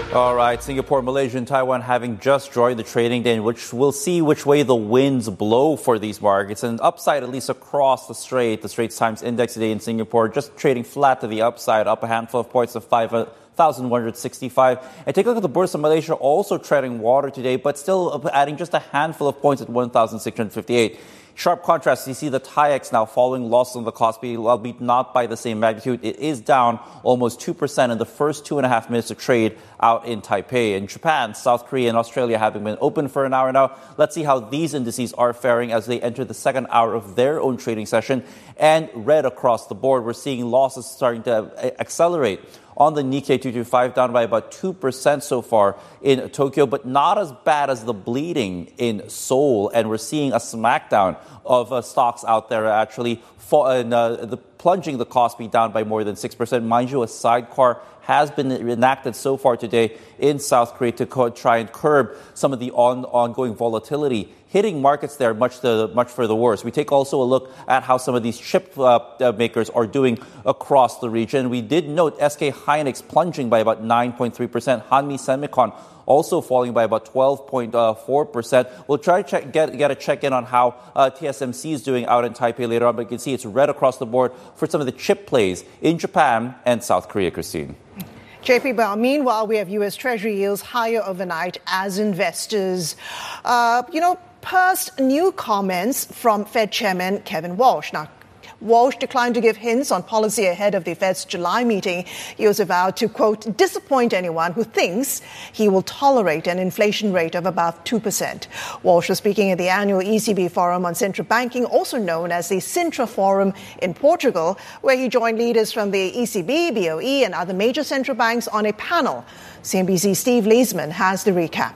All right, Singapore, Malaysia, and Taiwan having just joined the trading day, which we'll see which way the winds blow for these markets. And upside, at least across the Straits Times Index today in Singapore, just trading flat to the upside, up a handful of points of 5,165. And take a look at the Bursa Malaysia, also treading water today, but still adding just a handful of points at 1,658. Sharp contrast, you see the TAIEX now following losses on the Kospi, albeit not by the same magnitude. It is down almost 2% in the first 2.5 minutes of trade out in Taipei. In Japan, South Korea, and Australia having been open for an hour now. Let's see how these indices are faring as they enter the second hour of their own trading session. And red across the board, we're seeing losses starting to accelerate. On the Nikkei 225, down by about 2% so far in Tokyo, but not as bad as the bleeding in Seoul. And we're seeing a smackdown of stocks out there actually plunging the Kospi down by more than 6%. Mind you, a sidecar has been enacted so far today in South Korea to try and curb some of the ongoing volatility hitting markets there much for the worse. We take also a look at how some of these chip makers are doing across the region. We did note SK Hynix plunging by about 9.3%. Hanmi Semicon also falling by about 12.4%. We'll try to get a check-in on how TSMC is doing out in Taipei later on, but you can see it's red across the board for some of the chip plays in Japan and South Korea, Christine. JP, well, meanwhile, we have U.S. Treasury yields higher overnight as investors, parsed new comments from Fed Chairman Kevin Walsh. Now, Walsh declined to give hints on policy ahead of the Fed's July meeting. He was vowed to, quote, disappoint anyone who thinks he will tolerate an inflation rate of about 2%. Walsh was speaking at the annual ECB Forum on Central Banking, also known as the Sintra Forum in Portugal, where he joined leaders from the ECB, BOE, and other major central banks on a panel. CNBC's Steve Leisman has the recap.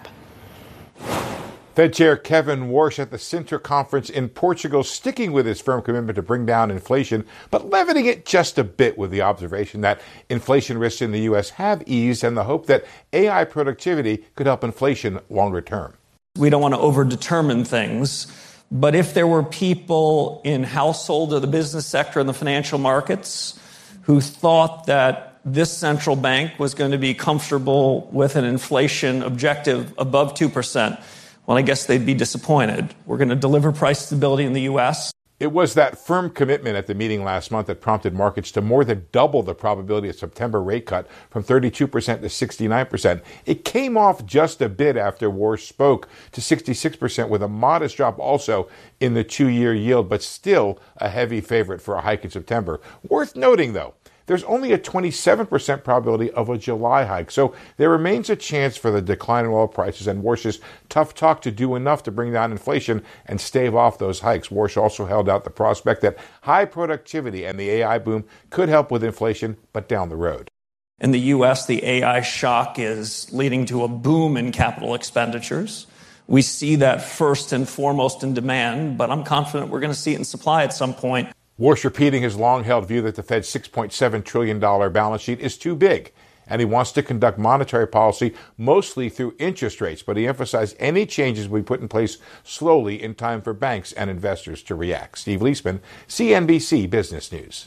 Fed Chair Kevin Walsh at the Sintra Conference in Portugal, sticking with his firm commitment to bring down inflation, but leavening it just a bit with the observation that inflation risks in the U.S. have eased and the hope that AI productivity could help inflation longer term. We don't want to overdetermine things, but if there were people in household or the business sector and the financial markets who thought that this central bank was going to be comfortable with an inflation objective above 2%, well, I guess they'd be disappointed. We're going to deliver price stability in the U.S. It was that firm commitment at the meeting last month that prompted markets to more than double the probability of September rate cut from 32% to 69%. It came off just a bit after Walsh spoke to 66% with a modest drop also in the 2-year yield, but still a heavy favorite for a hike in September. Worth noting, though, there's only a 27% probability of a July hike. So there remains a chance for the decline in oil prices and Walsh's tough talk to do enough to bring down inflation and stave off those hikes. Walsh also held out the prospect that high productivity and the AI boom could help with inflation, but down the road. In the U.S., the AI shock is leading to a boom in capital expenditures. We see that first and foremost in demand, but I'm confident we're going to see it in supply at some point. Walsh repeating his long-held view that the Fed's $6.7 trillion balance sheet is too big, and he wants to conduct monetary policy mostly through interest rates, but he emphasized any changes will be put in place slowly in time for banks and investors to react. Steve Leisman, CNBC Business News.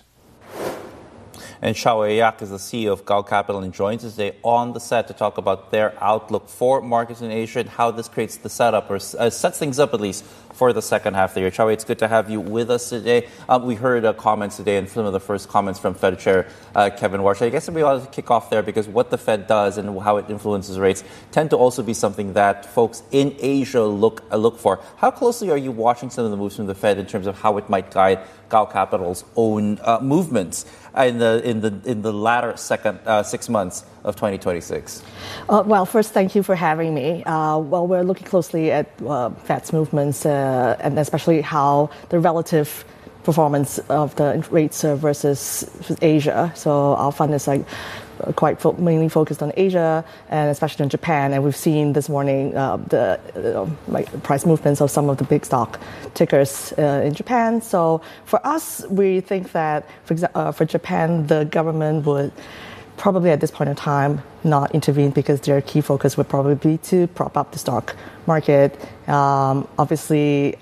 And Xiao Weiyak is the CEO of Gao Capital and joins us today on the set to talk about their outlook for markets in Asia and how this creates the setup or sets things up at least for the second half of the year. Xiao, it's good to have you with us today. We heard comments today and some of the first comments from Fed Chair Kevin Walsh. I guess we ought to kick off there because what the Fed does and how it influences rates tend to also be something that folks in Asia look for. How closely are you watching some of the moves from the Fed in terms of how it might guide Gao Capital's own movements in the latter 6 months of 2026? Well, first, thank you for having me. Well, we're looking closely at Fed's movements and especially how the relative performance of the rates versus Asia. So our fund is mainly focused on Asia and especially in Japan. And we've seen this morning the price movements of some of the big stock tickers in Japan. So for us, we think that, for Japan, the government would probably at this point in time not intervene because their key focus would probably be to prop up the stock market. Obviously,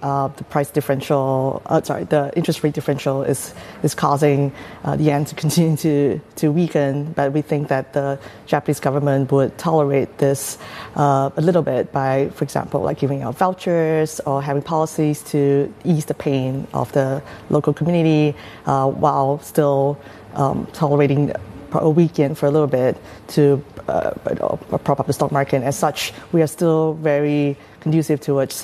the interest rate differential is causing the yen to continue to weaken. But we think that the Japanese government would tolerate this a little bit by, for example, like giving out vouchers or having policies to ease the pain of the local community while still tolerating a weekend for a little bit to prop up the stock market. And as such, we are still very conducive towards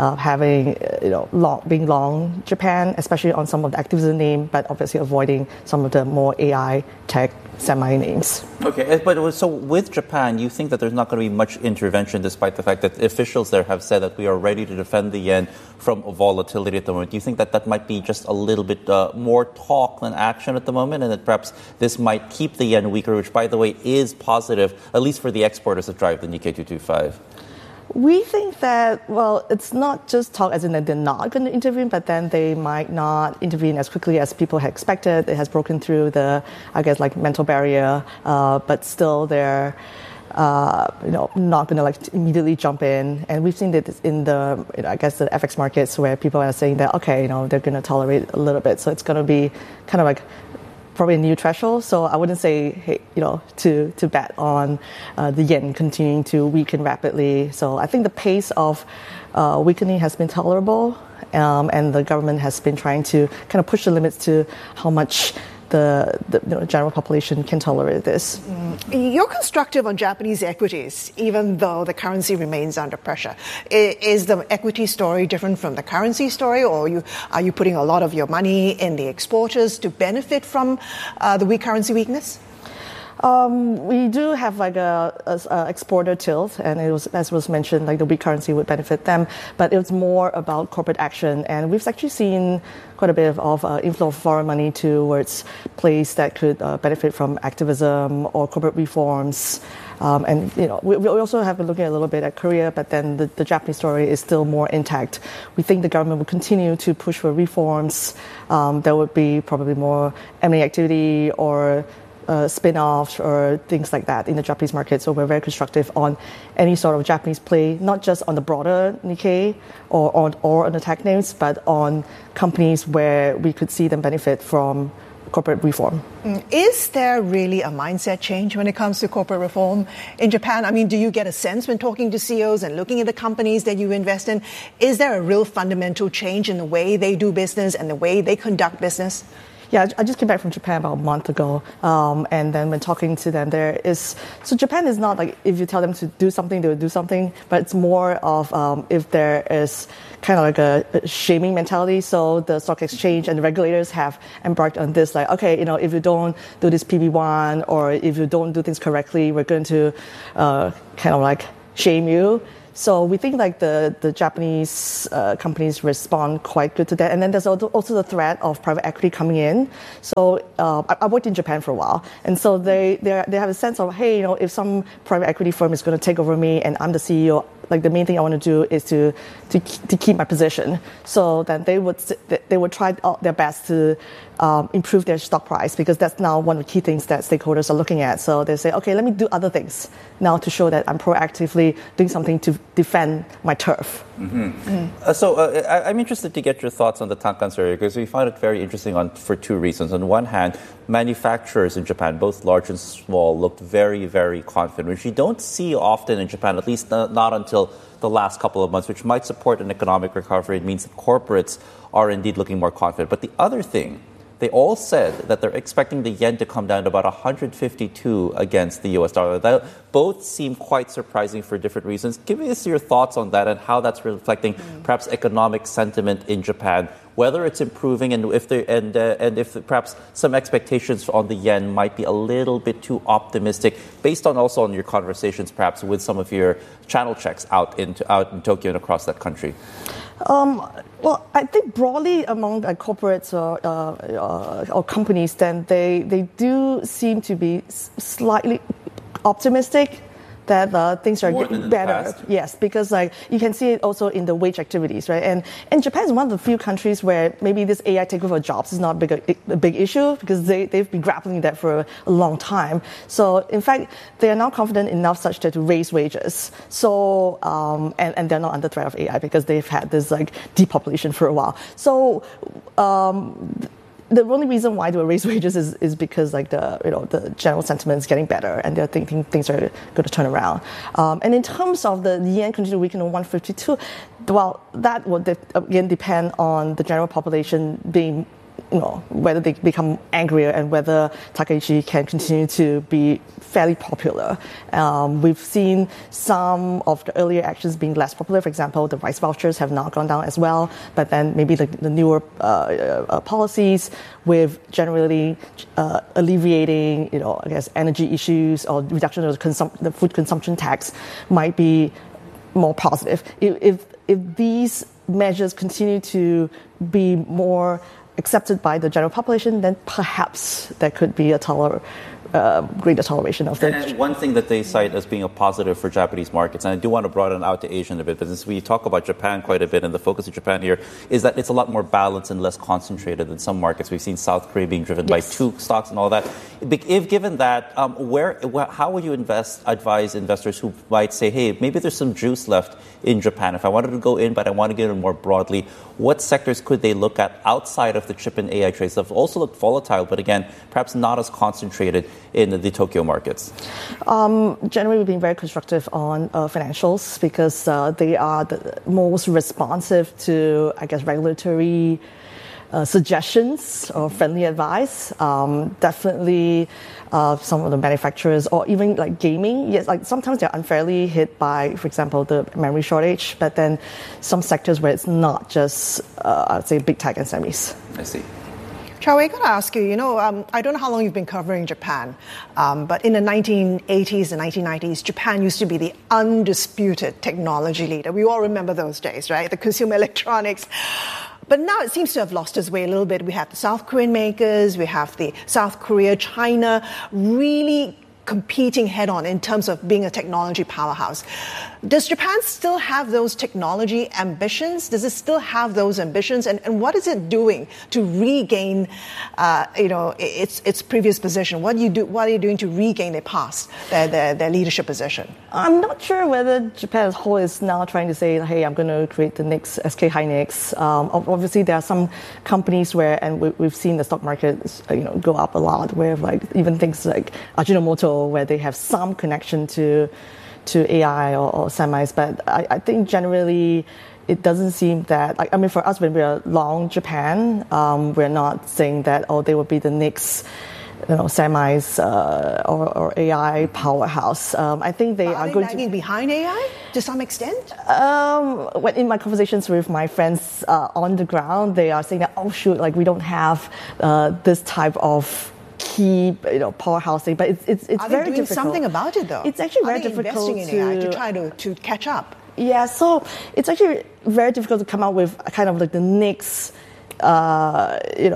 being long Japan, especially on some of the activism name, but obviously avoiding some of the more AI tech semi-names. Okay, but so with Japan, you think that there's not going to be much intervention despite the fact that officials there have said that we are ready to defend the yen from volatility at the moment. Do you think that that might be just a little bit more talk than action at the moment, and that perhaps this might keep the yen weaker, which, by the way, is positive, at least for the exporters that drive the Nikkei 225? We think that, well, it's not just talk as in that they're not going to intervene, but then they might not intervene as quickly as people had expected. It has broken through the, mental barrier, but still they're, not going to immediately jump in. And we've seen that in the, the FX markets where people are saying that, they're going to tolerate a little bit. So it's going to be kind of like probably a new threshold. So I wouldn't say, to bet on the yen continuing to weaken rapidly. So I think the pace of weakening has been tolerable, and the government has been trying to kind of push the limits to how much the general population can tolerate this. You're constructive on Japanese equities, even though the currency remains under pressure. Is the equity story different from the currency story, or are you putting a lot of your money in the exporters to benefit from the currency weakness? We do have a exporter tilt, and it was, as was mentioned, the weak currency would benefit them. But it was more about corporate action, and we've actually seen quite a bit of inflow of foreign money towards places that could benefit from activism or corporate reforms. And we also have been looking a little bit at Korea, but then the Japanese story is still more intact. We think the government will continue to push for reforms. There would be probably more M&A activity or spin-offs or things like that in the Japanese market. So we're very constructive on any sort of Japanese play, not just on the broader Nikkei or on the tech names, but on companies where we could see them benefit from corporate reform. Is there really a mindset change when it comes to corporate reform in Japan? I mean, do you get a sense when talking to CEOs and looking at the companies that you invest in? Is there a real fundamental change in the way they do business and the way they conduct business? Yeah, I just came back from Japan about a month ago, and then when talking to them, so Japan is not like if you tell them to do something, they will do something, but it's more of if there is kind of like a shaming mentality. So the stock exchange and the regulators have embarked on this, if you don't do this PB1 or if you don't do things correctly, we're going to kind of like shame you. So we think the Japanese companies respond quite good to that. And then there's also the threat of private equity coming in. So I worked in Japan for a while. And so they have a sense of, hey, if some private equity firm is going to take over me and I'm the CEO, the main thing I want to do is to keep my position. So then they would try their best to improve their stock price, because that's now one of the key things that stakeholders are looking at. So they say, okay, let me do other things now to show that I'm proactively doing something to defend my turf. Mm-hmm. So I'm interested to get your thoughts on the Tankan story, because we find it very interesting for two reasons. On one hand, manufacturers in Japan, both large and small, looked very, very confident, which you don't see often in Japan, at least not until the last couple of months, which might support an economic recovery. It means that corporates are indeed looking more confident. But the other thing, they all said that they're expecting the yen to come down to about 152 against the US dollar. That both seem quite surprising for different reasons. Give us your thoughts on that and how that's reflecting perhaps economic sentiment in Japan, whether it's improving and if perhaps some expectations on the yen might be a little bit too optimistic, based on also on your conversations perhaps with some of your channel checks out in Tokyo and across that country. Well, I think broadly among corporates or companies, then they do seem to be slightly optimistic that things are getting better. Yes, because like you can see it also in the wage activities, right? And Japan is one of the few countries where maybe this AI takeover of jobs is not a big issue because they've been grappling with that for a long time. So in fact, they are now confident enough such that to raise wages. So and they're not under threat of AI because they've had this like depopulation for a while. So the only reason why they will raise wages is because like the general sentiment is getting better and they're thinking things are going to turn around. And in terms of the yen continue to weaken to 152, well, that would again depend on the general population being, whether they become angrier and whether Takaichi can continue to be fairly popular. We've seen some of the earlier actions being less popular. For example, the rice vouchers have now gone down as well. But then maybe the newer policies with generally alleviating, I guess, energy issues or reduction of the food consumption tax might be more positive. If these measures continue to be more accepted by the general population, then perhaps there could be a greater toleration of the... And one thing that they cite as being a positive for Japanese markets, and I do want to broaden out to Asian a bit, but since we talk about Japan quite a bit, and the focus of Japan here is that it's a lot more balanced and less concentrated than some markets. We've seen South Korea being driven by two stocks and all that. If given that, how would you advise investors who might say, hey, maybe there's some juice left in Japan. If I wanted to go in, but I want to get in more broadly, what sectors could they look at outside of the chip and AI trades that have also looked volatile, but again, perhaps not as concentrated in the Tokyo markets? Generally, we've been very constructive on financials because they are the most responsive to, I guess, regulatory suggestions or friendly advice. Definitely some of the manufacturers or even like gaming. Yes, like sometimes they're unfairly hit by, for example, the memory shortage, but then some sectors where it's not just, I'd say, big tech and semis. I see. Chow-Wei, I got to ask you, I don't know how long you've been covering Japan, but in the 1980s and 1990s, Japan used to be the undisputed technology leader. We all remember those days, right? The consumer electronics. But now it seems to have lost its way a little bit. We have the South Korean makers, we have the South Korea, China, really competing head-on in terms of being a technology powerhouse. Does Japan still have those technology ambitions? Does it still have those ambitions? And what is it doing to regain, its previous position? What are you doing to regain their leadership position? I'm not sure whether Japan as a whole is now trying to say, hey, I'm going to create the next SK Hynix. Obviously, there are some companies where, and we've seen the stock market, go up a lot, where like even things like Ajinomoto, where they have some connection to AI or semis, but I think generally it doesn't seem that, for us, when we are long Japan, we're not saying that, they will be the next, semis or AI powerhouse. I think they are going lagging behind AI to some extent? When in my conversations with my friends on the ground, they are saying that, we don't have this type of key, powerhouse thing, but it's very difficult. Are they doing something about it, though? It's actually very difficult. Investing in AI to try to catch up? Yeah, so it's actually very difficult to come out with kind of like the next, for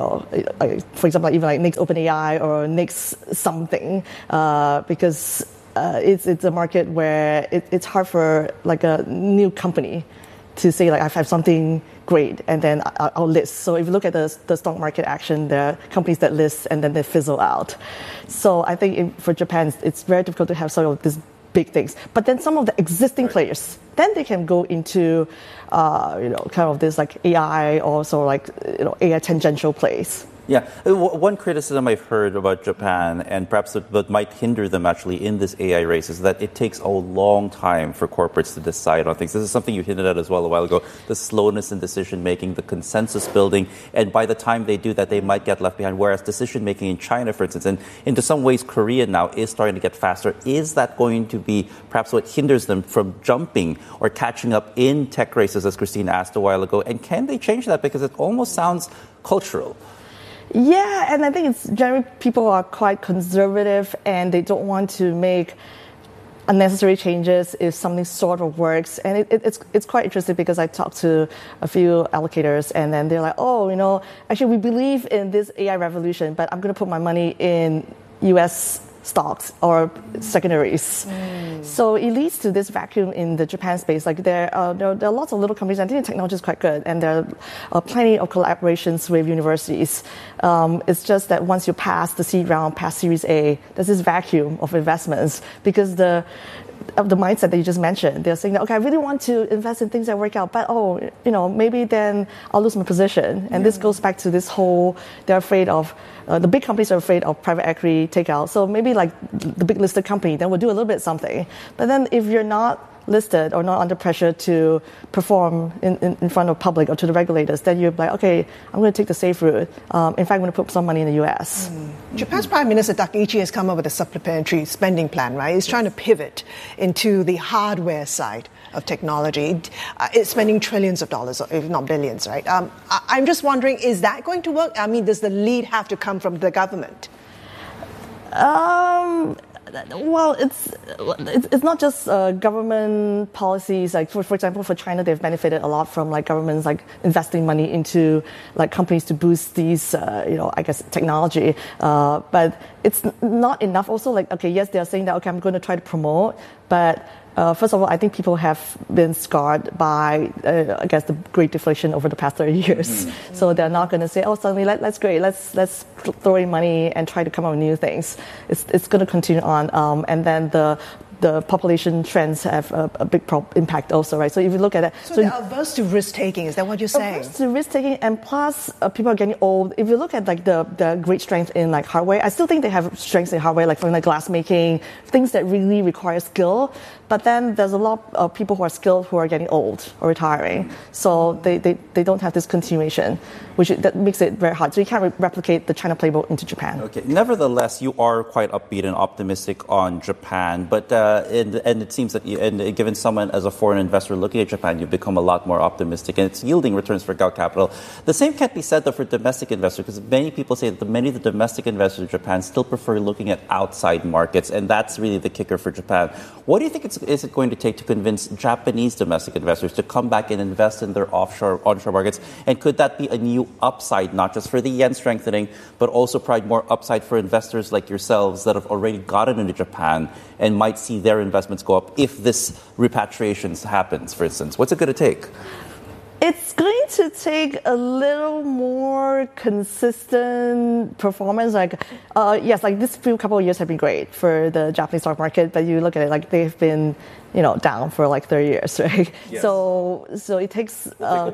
example, even like next OpenAI or next something, because it's a market where it's hard for like a new company to say like I have something great and then I'll list. So if you look at the stock market action, there are companies that list and then they fizzle out. So I think for Japan, it's very difficult to have sort of these big things. But then some of the existing players, then they can go into kind of this like AI or so like AI tangential plays. Yeah. One criticism I've heard about Japan, and perhaps what might hinder them actually in this AI race, is that it takes a long time for corporates to decide on things. This is something you hinted at as well a while ago, the slowness in decision-making, the consensus building, and by the time they do that, they might get left behind, whereas decision-making in China, for instance, and into some ways Korea now is starting to get faster. Is that going to be perhaps what hinders them from jumping or catching up in tech races, as Christine asked a while ago? And can they change that? Because it almost sounds cultural. Yeah, and I think it's generally people are quite conservative and they don't want to make unnecessary changes if something sort of works. And it's quite interesting because I talked to a few allocators and then they're like, actually we believe in this AI revolution, but I'm going to put my money in US stocks or secondaries. So it leads to this vacuum in the Japan space. Like there are lots of little companies. I think the technology is quite good, and there are plenty of collaborations with universities. It's just that once you pass the seed round, past Series A, there's this vacuum of investments because of the mindset that you just mentioned. They're saying that, okay, I really want to invest in things that work out, but maybe then I'll lose my position. And this goes back to this whole, they're afraid of, the big companies are afraid of private equity takeout. So maybe like the big listed company, then we'll do a little bit something. But then if you're not listed or not under pressure to perform in front of public or to the regulators, then you're like, okay, I'm going to take the safe route. In fact, I'm going to put some money in the US. Japan's Prime Minister Takaichi has come up with a supplementary spending plan, right? He's trying to pivot into the hardware side of technology. It's spending trillions of dollars, if not billions, right? I'm just wondering, is that going to work? I mean, does the lead have to come from the government? Well, it's not just government policies. Like for example, for China, they've benefited a lot from like governments like investing money into like companies to boost these, I guess technology. But it's not enough. Also, like okay, yes, they are saying that okay, I'm going to try to promote, but. First of all, I think people have been scarred by, I guess, the great deflation over the past 30 years. So they're not going to say, oh, suddenly let's throw in money and try to come up with new things. It's going to continue on, and then the population trends have a big impact also, right? So if you look at it... So they're averse to risk-taking, is that what you're saying? Averse to risk-taking, and plus people are getting old. If you look at like the great strength in like hardware, I still think they have strengths in hardware, like from like glass making, things that really require skill. But then there's a lot of people who are skilled who are getting old or retiring. So they don't have this continuation, that makes it very hard. So you can't replicate the China playbook into Japan. Okay. Nevertheless, you are quite upbeat and optimistic on Japan. But and it seems that given someone as a foreign investor looking at Japan, you've become a lot more optimistic, and it's yielding returns for Gao Capital. The same can't be said, though, for domestic investors, because many people say that many of the domestic investors in Japan still prefer looking at outside markets, and that's really the kicker for Japan. What do you think is it going to take to convince Japanese domestic investors to come back and invest in their onshore markets? And could that be a new upside, not just for the yen strengthening, but also provide more upside for investors like yourselves that have already gotten into Japan and might see their investments go up if this repatriation happens, for instance? What's it going to take? It's going to take a little more consistent performance. Yes, like this couple of years have been great for the Japanese stock market, but you look at it, like they've been, down for like 30 years, right? Yes. So it takes a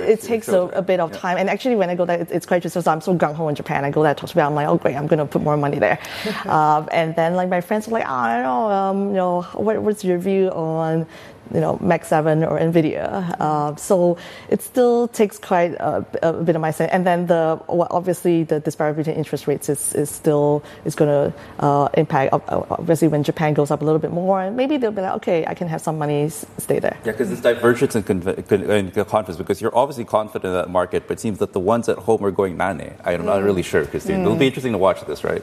bit of time. And actually, when I go there, it's quite interesting. So I'm so gung ho in Japan. I go there, talk to people. I'm like, oh great, I'm going to put more money there. And then like my friends are like, I don't know, what's your view on Mac 7 or NVIDIA. So it still takes quite a bit of my sense. And then obviously the disparity between interest rates is going to impact. Obviously, when Japan goes up a little bit more, maybe they'll be like, okay, I can have some money stay there. Yeah, because it's divergence and confidence, because you're obviously confident in that market, but it seems that the ones at home are going nane. I'm not really sure, Christine. It'll be interesting to watch this, right?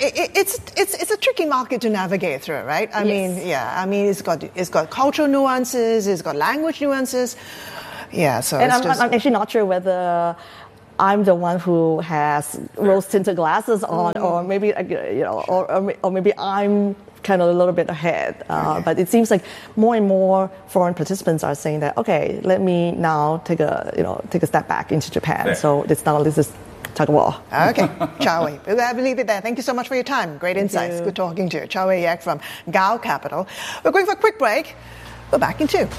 It's a tricky market to navigate through, right? I mean, it's got cultural nuances, it's got language nuances. Yeah, so and I'm actually not sure whether I'm the one who has rose-tinted glasses on, or maybe or maybe I'm kind of a little bit ahead. But it seems like more and more foreign participants are saying that, okay, let me now take a step back into Japan. Fair. So it's not this tug of war. Okay, Chow Wei. I believe it there. Thank you so much for your time. Great insights. Good talking to you. Chow Wei Yak from Gao Capital. We're going for a quick break. We're back in 2.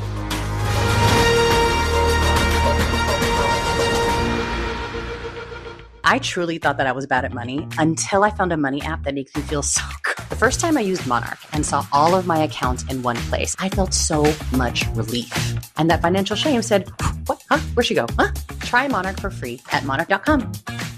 I truly thought that I was bad at money until I found a money app that makes me feel so good. The first time I used Monarch and saw all of my accounts in one place, I felt so much relief. And that financial shame said, what? Huh? Where'd she go? Huh? Try Monarch for free at monarch.com.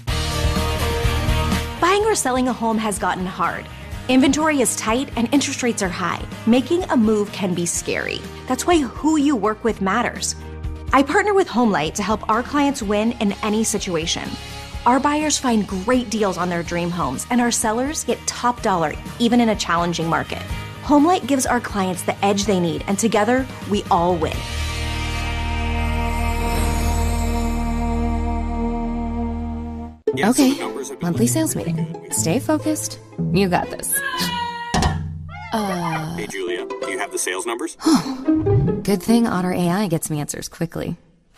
Buying or selling a home has gotten hard. Inventory is tight and interest rates are high. Making a move can be scary. That's why who you work with matters. I partner with HomeLight to help our clients win in any situation. Our buyers find great deals on their dream homes, and our sellers get top dollar, even in a challenging market. HomeLight gives our clients the edge they need, and together, we all win. Okay, Monthly sales meeting. Stay focused. You got this. Hey, Julia, do you have the sales numbers? Good thing Otter AI gets me answers quickly.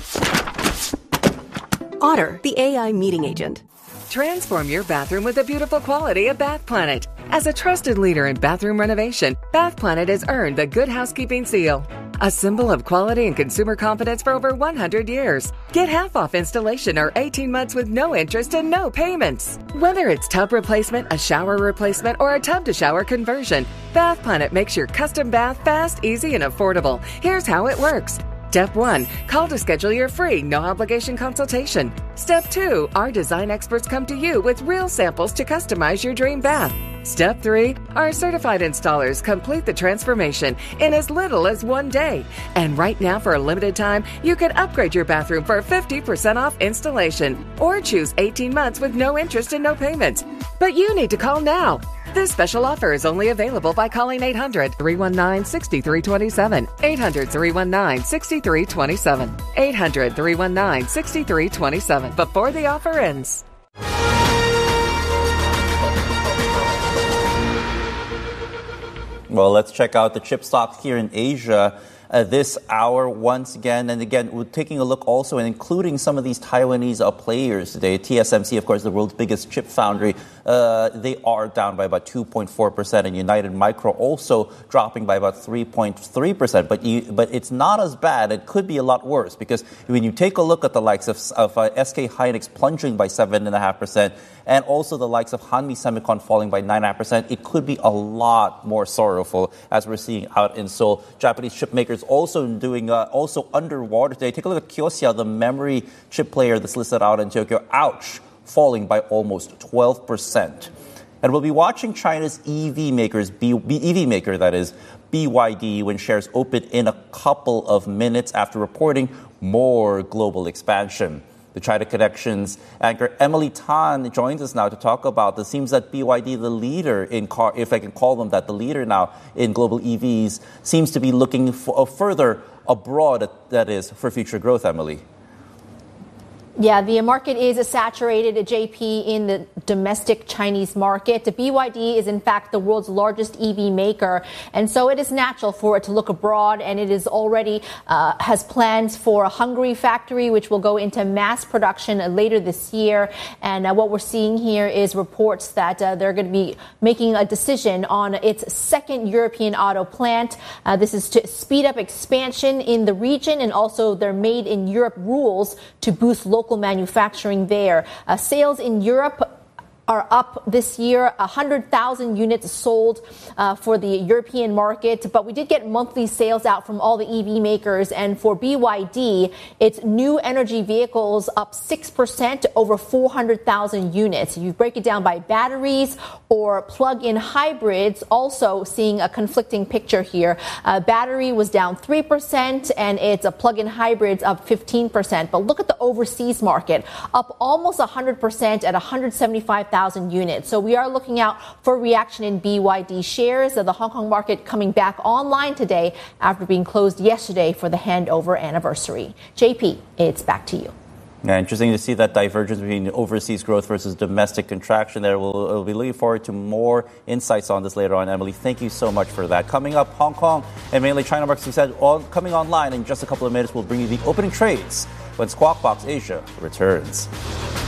Otter, the AI meeting agent. Transform your bathroom with the beautiful quality of Bath Planet. As a trusted leader in bathroom renovation, Bath Planet has earned the Good Housekeeping seal, a symbol of quality and consumer confidence for over 100 years. Get half off installation or 18 months with no interest and no payments. Whether it's tub replacement, a shower replacement, or a tub-to-shower conversion, Bath Planet makes your custom bath fast, easy, and affordable. Here's how it works. Step 1, call to schedule your free, no-obligation consultation. Step 2, our design experts come to you with real samples to customize your dream bath. Step 3, our certified installers complete the transformation in as little as 1 day. And right now, for a limited time, you can upgrade your bathroom for 50% off installation or choose 18 months with no interest and no payments. But you need to call now. This special offer is only available by calling 800-319-6327. 800-319-6327. 800-319-6327. Before the offer ends. Well, let's check out the chip stocks here in Asia this hour once again. And again, we're taking a look also and including some of these Taiwanese players today. TSMC, of course, the world's biggest chip foundry. They are down by about 2.4%, and United Micro also dropping by about 3.3%. But it's not as bad. It could be a lot worse, because when you take a look at the likes of SK Hynix plunging by 7.5%, and also the likes of Hanmi Semicon falling by 9.5%, it could be a lot more sorrowful, as we're seeing out in Seoul. Japanese chip makers also doing also underwater today. Take a look at Kioxia, the memory chip player that's listed out in Tokyo. Ouch! Falling by almost 12%. And we'll be watching China's EV maker, that is, BYD, when shares open in a couple of minutes after reporting more global expansion. The China Connections anchor Emily Tan joins us now to talk about this. Seems that BYD, the leader in car, if I can call them that, the leader now in global EVs, seems to be looking further abroad, that is, for future growth, Emily. Yeah, the market is saturated at JP in the domestic Chinese market. The BYD is, in fact, the world's largest EV maker. And so it is natural for it to look abroad. And it is already has plans for a Hungary factory, which will go into mass production later this year. And what we're seeing here is reports that they're going to be making a decision on its second European auto plant. This is to speed up expansion in the region, and also their Made in Europe rules to boost local manufacturing there. Sales in Europe are up this year, 100,000 units sold for the European market. But we did get monthly sales out from all the EV makers. And for BYD, its new energy vehicles up 6% to over 400,000 units. If you break it down by batteries or plug-in hybrids, also seeing a conflicting picture here. Battery was down 3%, and it's a plug-in hybrids up 15%. But look at the overseas market, up almost 100% at 175,000 units. So we are looking out for reaction in BYD shares. The Hong Kong market coming back online today after being closed yesterday for the handover anniversary. JP, it's back to you. Yeah, interesting to see that divergence between overseas growth versus domestic contraction there. We'll be looking forward to more insights on this later on, Emily. Thank you so much for that. Coming up, Hong Kong and mainly China markets, we said, all coming online in just a couple of minutes. We'll bring you the opening trades when Squawk Box Asia returns.